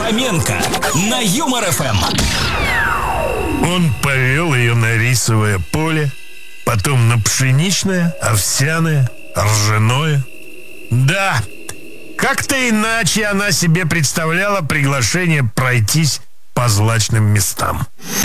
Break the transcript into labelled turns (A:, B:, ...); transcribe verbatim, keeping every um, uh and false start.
A: Фоменко на Юмор эф эм.
B: Он повел ее на рисовое поле, потом на пшеничное, овсяное, ржаное. Да, как-то иначе она себе представляла приглашение пройтись по злачным местам.